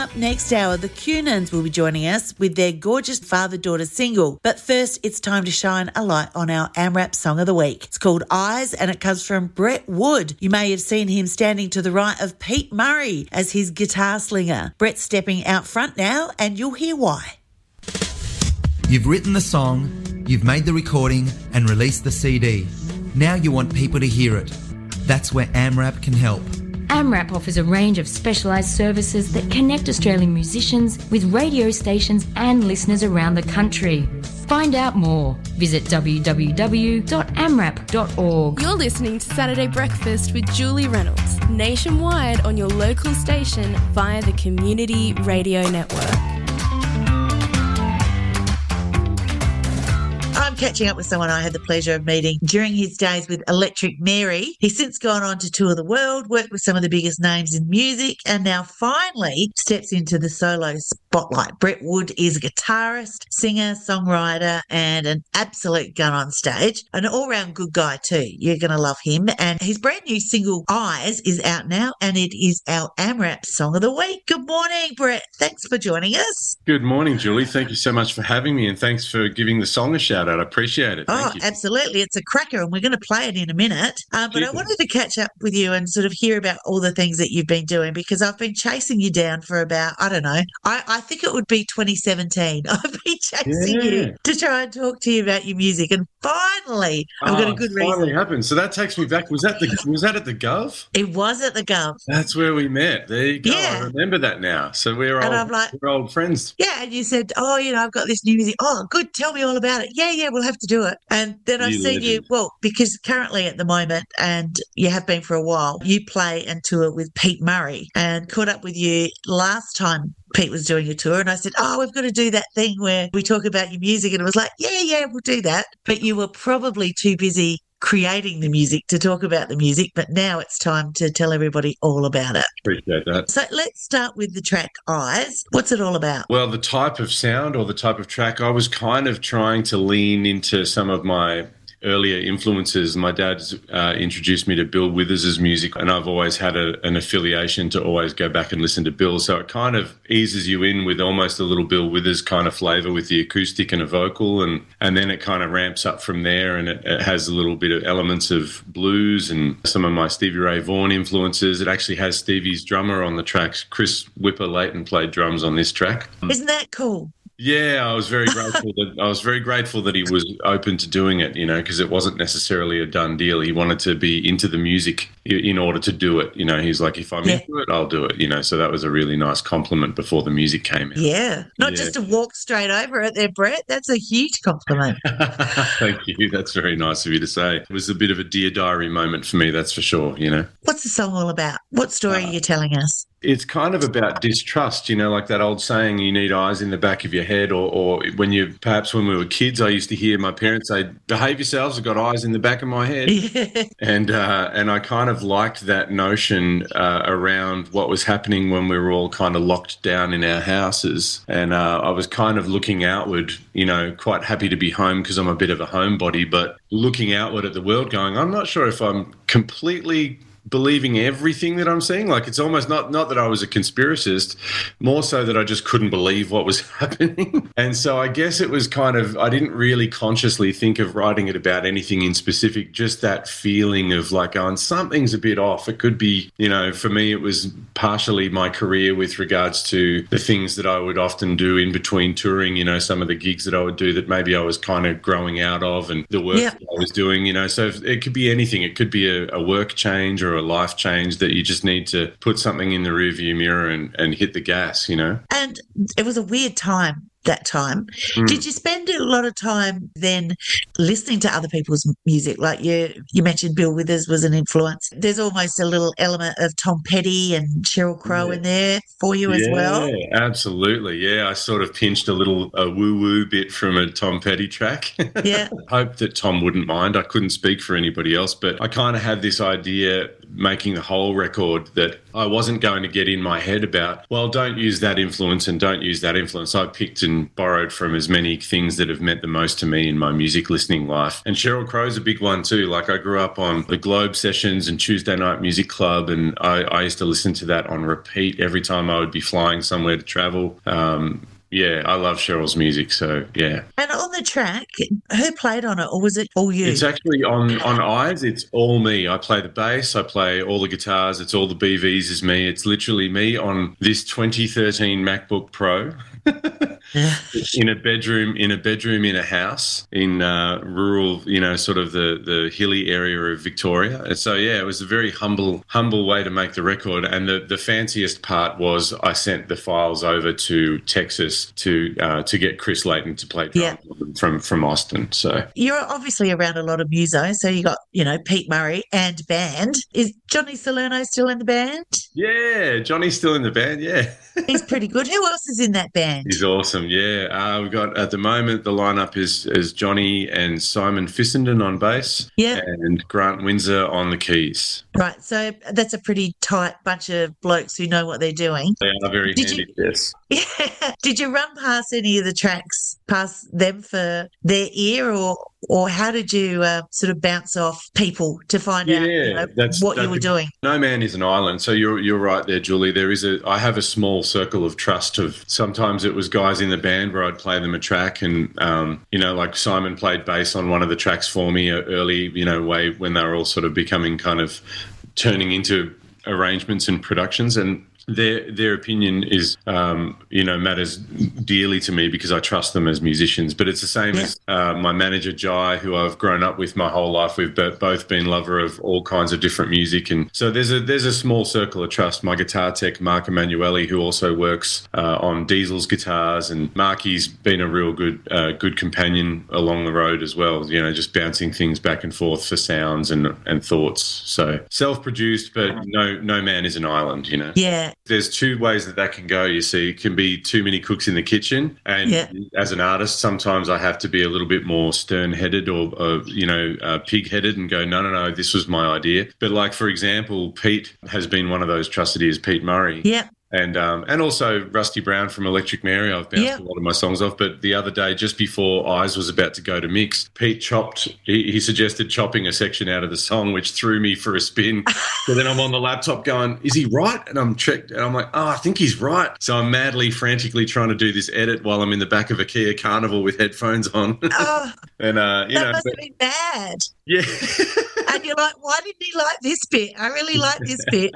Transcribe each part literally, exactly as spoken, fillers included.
up next hour, the Cunans will be joining us with their gorgeous father-daughter single. But first, it's time to shine a light on our AMRAP Song of the Week. It's called Eyes, and it comes from Brett Wood. You may have seen him standing to the right of Pete Murray as his guitar slinger. Brett's stepping out front now, and you'll hear why. You've written the song, you've made the recording and released the C D. Now you want people to hear it. That's where AMRAP can help. AMRAP offers a range of specialised services that connect Australian musicians with radio stations and listeners around the country. Find out more. Visit w w w dot amrap dot org. You're listening to Saturday Breakfast with Julie Reynolds, nationwide on your local station via the Community Radio Network. I'm catching up with someone I had the pleasure of meeting during his days with Electric Mary. He's since gone on to tour the world, worked with some of the biggest names in music, and now finally steps into the solo spotlight. Brett Wood is a guitarist, singer, songwriter, and an absolute gun on stage. An all-round good guy too. You're going to love him. And his brand new single, Eyes, is out now, and it is our AMRAP Song of the Week. Good morning, Brett. Thanks for joining us. Good morning, Julie. Thank you so much for having me, and thanks for giving the song a shout-out. I appreciate it. Thank oh, you. Absolutely. It's a cracker, and we're going to play it in a minute. Um, but I wanted to catch up with you and sort of hear about all the things that you've been doing, because I've been chasing you down for about, I don't know, I, I think it would be twenty seventeen. I've been chasing yeah. you to try and talk to you about your music, and finally I've oh, got a good reason. Finally happened. So that takes me back. Was that the was that at the Gov? It was at the Gov. That's where we met. There you go. Yeah. I remember that now. So we're and old, I'm like, we're old friends. Yeah, and you said, oh, you know, I've got this new music. Oh, good. Tell me all about it. Yeah, yeah, we'll have to do it. And then I've You seen legend. you, well, because currently at the moment, and you have been for a while, you play and tour with Pete Murray, and caught up with you last time Pete was doing a tour, and I said, oh, we've got to do that thing where we talk about your music, and it was like, yeah, yeah, we'll do that. But you were probably too busy creating the music to talk about the music, but now it's time to tell everybody all about it. Appreciate that. So let's start with the track Eyes. What's it all about? Well, the type of sound or the type of track, I was kind of trying to lean into some of my earlier influences. My dad's uh, introduced me to Bill Withers' music, and I've always had a, an affiliation to always go back and listen to Bill. So it kind of eases you in with almost a little Bill Withers kind of flavour with the acoustic and a vocal, and, and then it kind of ramps up from there, and it, it has a little bit of elements of blues and some of my Stevie Ray Vaughan influences. It actually has Stevie's drummer on the tracks. Chris Whipper-Layton played drums on this track. Isn't that cool? Yeah, I was very grateful that I was very grateful that he was open to doing it, you know, because it wasn't necessarily a done deal. He wanted to be into the music in order to do it. You know, he's like, if I'm yeah. into it, I'll do it, you know. So that was a really nice compliment before the music came out. Yeah. Not yeah. just to walk straight over it there, Brett. That's a huge compliment. Thank you. That's very nice of you to say. It was a bit of a Dear Diary moment for me, that's for sure, you know. What's the song all about? What story uh, are you telling us? It's kind of about distrust, you know, like that old saying, you need eyes in the back of your head, or, or when you, perhaps when we were kids, I used to hear my parents say, behave yourselves, I've got eyes in the back of my head. Yeah. And uh, and I kind of liked that notion uh, around what was happening when we were all kind of locked down in our houses. And uh, I was kind of looking outward, you know, quite happy to be home because I'm a bit of a homebody, but looking outward at the world going, I'm not sure if I'm completely believing everything that I'm seeing. Like, it's almost not not that I was a conspiracist, more so that I just couldn't believe what was happening. And so I guess it was kind of, I didn't really consciously think of writing it about anything in specific, just that feeling of like, oh, something's a bit off. It could be, you know, for me, it was partially my career with regards to the things that I would often do in between touring, you know, some of the gigs that I would do that maybe I was kind of growing out of, and the work yep. that I was doing, you know, so it could be anything. It could be a, a work change or a life change that you just need to put something in the rearview mirror and, and hit the gas, you know. And it was a weird time. That time. Mm. Did you spend a lot of time then listening to other people's music? Like you you mentioned Bill Withers was an influence. There's almost a little element of Tom Petty and Sheryl Crow yeah. in there for you as yeah, well. Yeah, absolutely. Yeah, I sort of pinched a little a woo-woo bit from a Tom Petty track. Yeah. Hope that Tom wouldn't mind. I couldn't speak for anybody else, but I kind of had this idea making the whole record that I wasn't going to get in my head about, well, don't use that influence and don't use that influence. I picked and borrowed from as many things that have meant the most to me in my music listening life. And Sheryl Crow's a big one too. Like, I grew up on the Globe sessions and Tuesday Night Music Club, and I, I used to listen to that on repeat every time I would be flying somewhere to travel. Um, Yeah, I love Cheryl's music, so yeah. And on the track, who played on it, or was it all you? It's actually on, on Eyes, it's all me. I play the bass, I play all the guitars, it's all the B Vs is me. It's literally me on this twenty thirteen MacBook Pro. in a bedroom in a bedroom in a house in uh, rural, you know, sort of the, the hilly area of Victoria. And so, yeah, it was a very humble humble way to make the record. And the, the fanciest part was I sent the files over to Texas to uh, to get Chris Layton to play drums Yeah. from, from Austin. So You're obviously around a lot of musos, so you got, you know, Pete Murray and band. Is Johnny Salerno still in the band? yeah, Johnny's still in the band, yeah. He's pretty good. Who else is in that band? He's awesome, yeah. Uh, we've got, at the moment, the lineup is, is Johnny and Simon Fissenden on bass, Yeah. and Grant Windsor on the keys. Right, so that's a pretty tight bunch of blokes who know what they're doing. They are very Did handy, you- yes. Yeah. Did you run past any of the tracks, past them for their ear, or or how did you uh, sort of bounce off people to find out, you know, that's- what you that- were doing? No man is an island. So you're you're right there, Julie. There is a I have a small circle of trust of sometimes it was guys in the band where I'd play them a track, and um, you know, like Simon played bass on one of the tracks for me early, you know, way when they were all sort of becoming kind of turning into arrangements and productions, and their their opinion is, um, you know, matters dearly to me because I trust them as musicians. But it's the same Yeah. as uh, my manager, Jai, who I've grown up with my whole life. We've bo- both been lover of all kinds of different music. And so there's a there's a small circle of trust. My guitar tech, Mark Emanuele, who also works uh, on Diesel's guitars. And Marky's been a real good uh, good companion along the road as well, you know, just bouncing things back and forth for sounds and, and thoughts. So self-produced, but no no man is an island, you know. Yeah. There's two ways that that can go, you see. It can be too many cooks in the kitchen. And Yeah. as an artist, sometimes I have to be a little bit more stern-headed or, or you know, uh, pig-headed and go, no, no, no, this was my idea. But like, for example, Pete has been one of those trusted ears, Pete Murray. Yeah. And um, and also Rusty Brown from Electric Mary, I've bounced Yeah. a lot of my songs off. But the other day, just before Eyes was about to go to mix, Pete chopped, he, he suggested chopping a section out of the song, which threw me for a spin. So then I'm on the laptop going, is he right? And I'm checked, and I'm like, oh, I think he's right. So I'm madly, frantically trying to do this edit while I'm in the back of a Kia Carnival with headphones on. Oh, and, uh, you that know, must but, have been bad. yeah. And you're like, why didn't he like this bit? I really like this bit.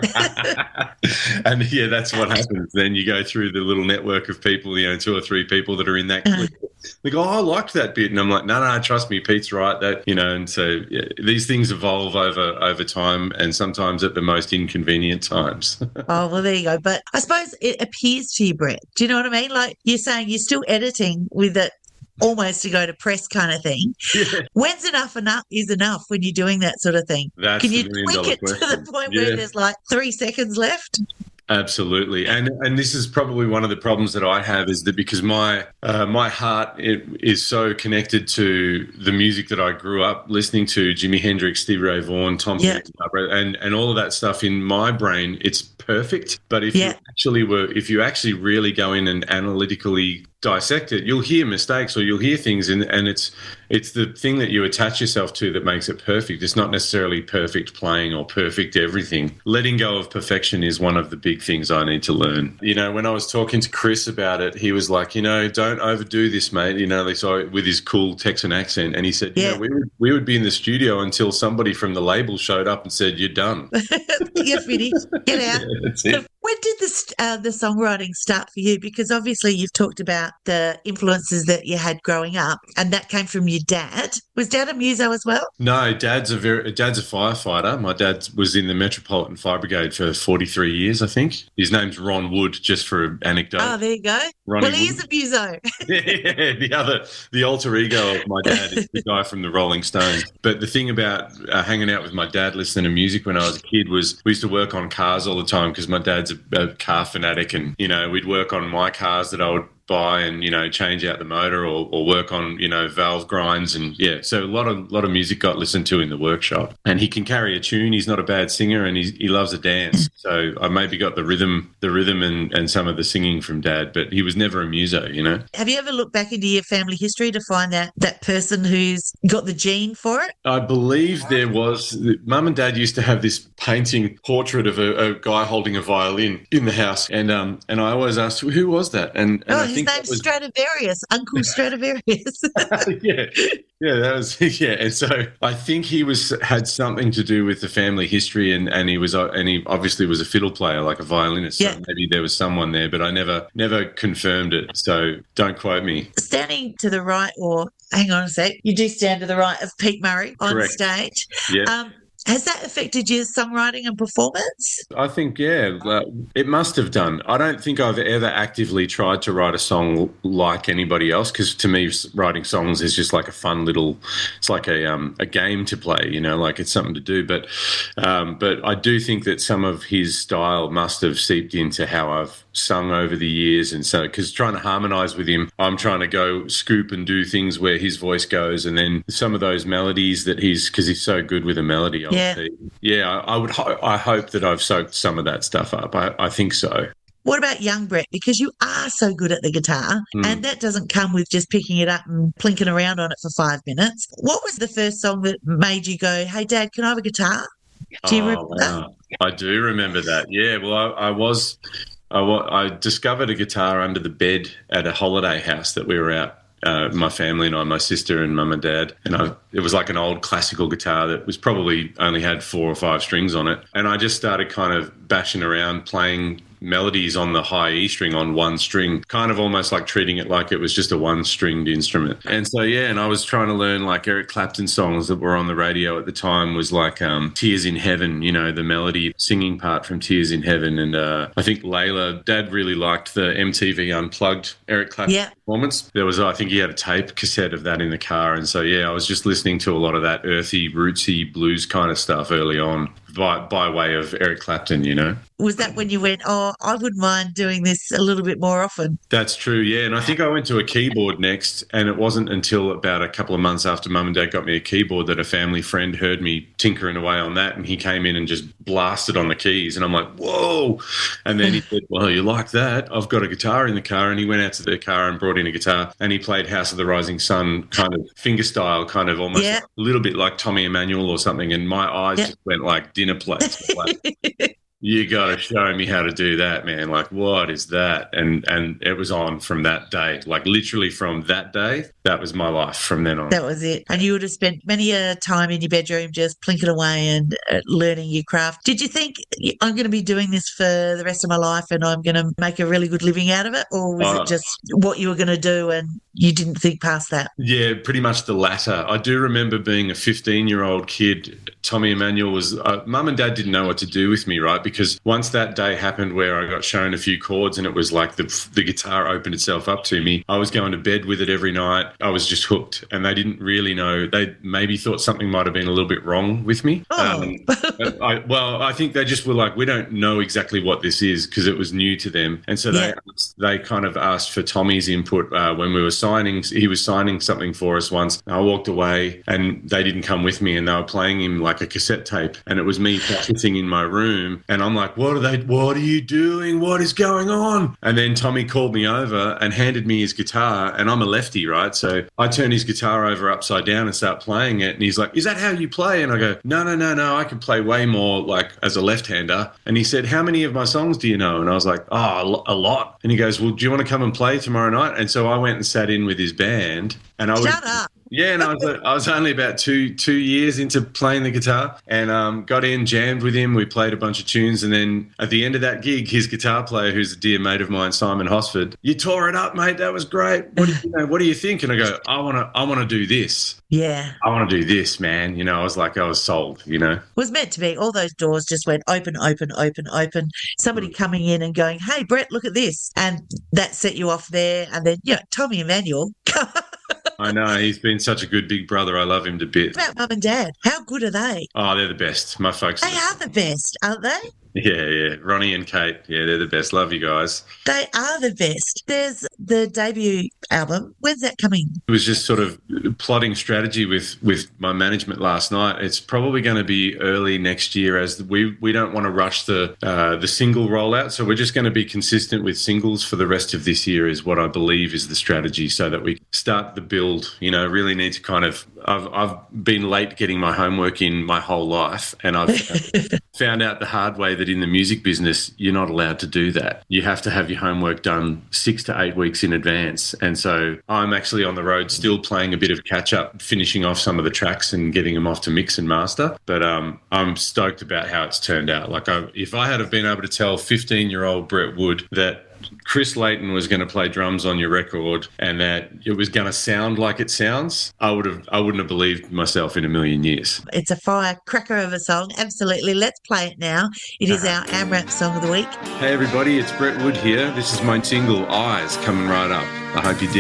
And yeah, that's what happens. Then you go through the little network of people, you know, two or three people that are in that clip. They go, oh, I liked that bit. And I'm like, no, no, trust me, Pete's right. That, you know, and so yeah, these things evolve over, over time and sometimes at the most inconvenient times. Oh, well, there you go. But I suppose it appears to you, Brett. Do you know what I mean? Like, you're saying you're still editing with it almost to go to press kind of thing. Yeah. When's enough enough is enough when you're doing that sort of thing? That's Can the you million tweak dollar it to the question. point Yeah. where there's like three seconds left? Absolutely, and and this is probably one of the problems that I have is that because my uh, my heart it, is so connected to the music that I grew up listening to, Jimi Hendrix, Stevie Ray Vaughan, Tom Yeah. Petty, and and all of that stuff in my brain, it's perfect. But if Yeah. you actually were, if you actually really go in and analytically dissect it, you'll hear mistakes or you'll hear things, and, and it's it's the thing that you attach yourself to that makes it perfect. It's not necessarily perfect playing or perfect everything. Letting go of perfection is one of the big things I need to learn. You know, when I was talking to Chris about it, he was like, you know, don't overdo this, mate. You know, so with his cool Texan accent, and he said, Yeah. you know, we would we would be in the studio until somebody from the label showed up and said, you're done. You're finished. Get out. That's it. When did the, uh, the songwriting start for you? Because obviously you've talked about the influences that you had growing up, and that came from your dad. Was Dad a muso as well? No, Dad's a very Dad's a firefighter. My dad was in the Metropolitan Fire Brigade for forty-three years, I think. His name's Ron Wood, just for an anecdote. Oh, there you go. Ronnie well, he Wood. is a muso. Yeah, the other, the alter ego of my dad is the guy from the Rolling Stones. But the thing about uh, hanging out with my dad, listening to music when I was a kid, was we used to work on cars all the time because my dad's a, a car fanatic, and you know we'd work on my cars that I would by and, you know, change out the motor or, or work on, you know, valve grinds. And yeah, so a lot of lot of music got listened to in the workshop. And he can carry a tune. He's not a bad singer, and he's, he loves a dance. So I maybe got the rhythm, the rhythm and, and some of the singing from Dad, but he was never a muso, you know. Have you ever looked back into your family history to find that that person who's got the gene for it? I believe there was. Mum and Dad used to have this painting portrait of a, a guy holding a violin in the house, and um and I always asked, who was that? And, and oh, I his think name's was... Stradivarius, Uncle Stradivarius. yeah, yeah, that was yeah. And so I think he was had something to do with the family history, and, and he was and he obviously was a fiddle player, like a violinist. So yeah. maybe there was someone there, but I never never confirmed it. So don't quote me. Standing to the right, or hang on a sec, you do stand to the right of Pete Murray on Correct. stage. Yeah. Um, Has that affected your songwriting and performance? I think, yeah, uh, it must have done. I don't think I've ever actively tried to write a song like anybody else, because to me, writing songs is just like a fun little, it's like a um, a game to play, you know, like it's something to do. But um, but I do think that some of his style must have seeped into how I've sung over the years. And so, because trying to harmonise with him, I'm trying to go scoop and do things where his voice goes, and then some of those melodies that he's, because he's so good with a melody. Yeah, yeah. I, I would. Ho- I hope that I've soaked some of that stuff up. I, I think so. What about young Brett? Because you are so good at the guitar, mm. and that doesn't come with just picking it up and plinking around on it for five minutes. What was the first song that made you go, "Hey, Dad, can I have a guitar"? Do you oh, remember wow. that? I do remember that. Yeah. Well, I, I was. I, I discovered a guitar under the bed at a holiday house that we were at. Uh, my family and I, my sister and mum and dad, and I, it was like an old classical guitar that was probably only had four or five strings on it. And I just started kind of bashing around playing melodies on the high E string on one string, kind of almost like treating it like it was just a one-stringed instrument. And so, yeah, and I was trying to learn like Eric Clapton songs that were on the radio at the time was like um, Tears in Heaven, you know, the melody singing part from Tears in Heaven. And uh, I think Layla, Dad really liked the M T V Unplugged Eric Clapton yeah. performance. There was, I think he had a tape cassette of that in the car. And so, yeah, I was just listening to a lot of that earthy, rootsy blues kind of stuff early on. By, by way of Eric Clapton, you know. Was that when you went, oh, I wouldn't mind doing this a little bit more often? That's true, yeah. And I think I went to a keyboard next, and it wasn't until about a couple of months after Mum and Dad got me a keyboard that a family friend heard me tinkering away on that, and he came in and just blasted on the keys. And I'm like, whoa. And then he said, well, you like that? I've got a guitar in the car. And he went out to the car and brought in a guitar, and he played House of the Rising Sun kind of finger style, kind of almost yeah. like, a little bit like Tommy Emmanuel or something. And my eyes yeah. just went like dinner plates. Like, you got to show me how to do that, man. Like, what is that? And and it was on from that day. Like, literally from that day, that was my life from then on. That was it. And you would have spent many a time in your bedroom just plinking away and uh, learning your craft. Did you think, I'm going to be doing this for the rest of my life and I'm going to make a really good living out of it? Or was uh, it just what you were going to do and you didn't think past that? Yeah, pretty much the latter. I do remember being a fifteen-year-old kid. Tommy Emmanuel was, uh, Mum and Dad didn't know what to do with me, right? Because once that day happened where I got shown a few chords and it was like the the guitar opened itself up to me, I was going to bed with it every night. I was just hooked, and they didn't really know. They maybe thought something might have been a little bit wrong with me. Oh. Um, I, well, I think they just were like, we don't know exactly what this is because it was new to them. And so yeah. they they kind of asked for Tommy's input uh, when we were signing. He was signing something for us once. I walked away and they didn't come with me, and they were playing him like a cassette tape, and it was me practicing in my room, and I'm like, what are they, what are you doing? What is going on? And then Tommy called me over and handed me his guitar, and I'm a lefty, right? So I turn his guitar over upside down and start playing it, and he's like, is that how you play? And I go, no, no, no, no, I can play way more like as a left-hander. And he said, how many of my songs do you know? And I was like, oh, a lot. And he goes, well, do you want to come and play tomorrow night? And so I went and sat in with his band, and I was Shut up. Yeah, and I was I was only about two two years into playing the guitar, and um, got in, jammed with him. We played a bunch of tunes, and then at the end of that gig, his guitar player, who's a dear mate of mine, Simon Hosford, you tore it up, mate. That was great. What do you, you know, what do you think? And I go, I want to I want to do this. Yeah, I want to do this, man. You know, I was like, I was sold. You know, it was meant to be. All those doors just went open, open, open, open. Somebody coming in and going, hey, Brett, look at this, and that set you off there. And then, you know, Tommy Emmanuel. I know, he's been such a good big brother. I love him to bits. What about Mum and Dad? How good are they? Oh, they're the best. My folks. They are the best, aren't they? Yeah, yeah. Ronnie and Kate, yeah, they're the best. Love you guys. They are the best. There's the debut album. When's that coming? It was just sort of plotting strategy with, with my management last night. It's probably going to be early next year, as we, we don't want to rush the uh, the single rollout. So we're just going to be consistent with singles for the rest of this year is what I believe is the strategy, so that we start the build. You know, really need to kind of, I've, I've been late getting my homework in my whole life, and I've found out the hard way that in the music business, you're not allowed to do that. You have to have your homework done six to eight weeks in advance. And so I'm actually on the road still playing a bit of catch up, finishing off some of the tracks and getting them off to mix and master. But um, I'm stoked about how it's turned out. Like I, if I had have been able to tell fifteen year old Brett Wood that Chris Layton was going to play drums on your record and that it was going to sound like it sounds, I would have, I wouldn't have believed myself in a million years. It's a firecracker of a song. Absolutely. Let's play it now. It is our AMRAP song of the week. Hey everybody, it's Brett Wood here. This is my single Eyes coming right up. I hope you dig.